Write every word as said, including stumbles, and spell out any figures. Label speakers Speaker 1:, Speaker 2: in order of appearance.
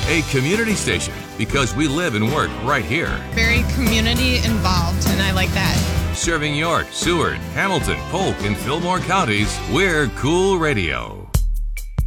Speaker 1: a community station because we live and work right here.
Speaker 2: Very community involved, and I like that.
Speaker 1: Serving York, Seward, Hamilton, Polk, and Fillmore counties, we're Cool Radio.